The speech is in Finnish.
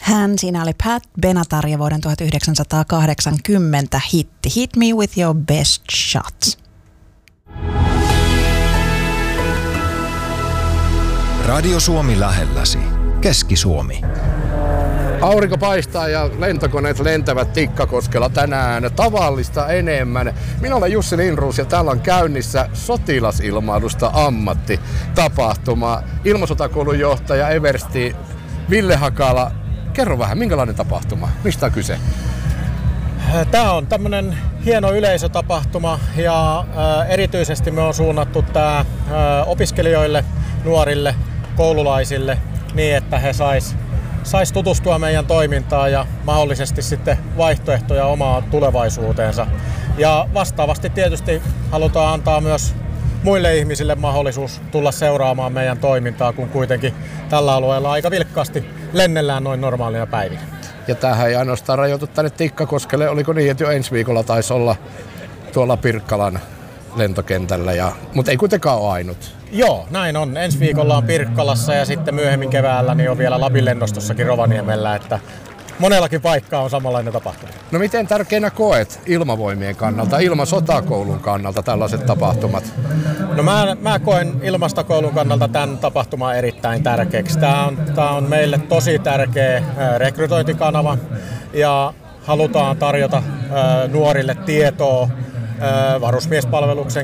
Hän siinä oli Pat Benatar ja vuoden 1980 hitti Hit Me With Your Best Shot. Radio Suomi lähelläsi. Keski-Suomi. Aurinko paistaa ja lentokoneet lentävät Tikkakoskella tänään tavallista enemmän. Minä olen Jussi Lindroos ja täällä on käynnissä sotilasilmailusta ammattitapahtuma. Ilmasotakoulun johtaja eversti Ville Hakala. Kerro vähän, minkälainen tapahtuma? Mistä on kyse? Tämä on tämmöinen hieno yleisötapahtuma ja erityisesti me on suunnattu tämä opiskelijoille, nuorille, koululaisille niin, että he sais tutustua meidän toimintaan ja mahdollisesti sitten vaihtoehtoja omaan tulevaisuuteensa. Ja vastaavasti tietysti halutaan antaa myös muille ihmisille mahdollisuus tulla seuraamaan meidän toimintaa, kun kuitenkin tällä alueella aika vilkkaasti lennellään noin normaalina päivinä. Ja tämähän ei ainoastaan rajoitu tänne Tikkakoskelle. Oliko niin, että jo ensi viikolla taisi olla tuolla Pirkkalan lentokentällä, mutta ei kuitenkaan ole ainut. Joo, näin on. Ensi viikolla on Pirkkalassa ja sitten myöhemmin keväällä niin on vielä Lapin lennostossakin Rovaniemellä, että monellakin paikkaa on samanlainen tapahtuma. No miten tärkeänä koet ilmavoimien kannalta, ilmasotakoulun kannalta tällaiset tapahtumat? No mä koen ilmastokoulun kannalta tämän tapahtuman erittäin tärkeäksi. Tämä on meille tosi tärkeä rekrytointikanava ja halutaan tarjota nuorille tietoa varusmiespalveluksen